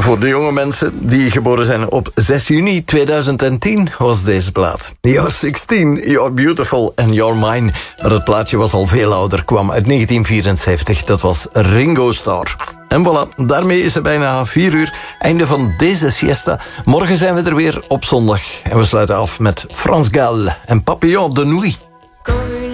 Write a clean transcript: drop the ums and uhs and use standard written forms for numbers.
Voor de jonge mensen die geboren zijn op 6 juni 2010 was deze plaat. You're 16, you're beautiful and you're mine. Maar het plaatje was al veel ouder, kwam uit 1974. Dat was Ringo Starr. En voilà, daarmee is het bijna 4 uur. Einde van deze siesta. Morgen zijn we er weer op zondag. En we sluiten af met Frans Gall en Papillon de Nuit.